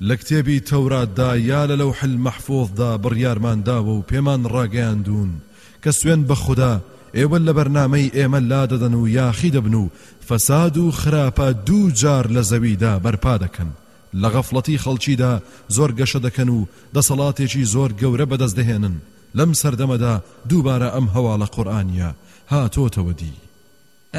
لە کتێبی تەوراتدا یا لە لەوح المەحفوظدا بڕیارمانداوە و پێمان ڕاگەیاندوون کە سوێن بە خوددا ئێوە لە بەرنامەی ئێمە لا دەدەن و یاخی دەبن و فەساد و خراپە 2 جار لە زەویدا بەرپا دەکەن لە غەفڵەتی خەڵکیدا زۆر گەشە دەکەن و دەسەڵاتێکی زۆر گەورە بەدەست دەهێنن لەم سەردەمەدا دووبارە ئەم هەواڵە قورئانیە هاتۆتەوە دی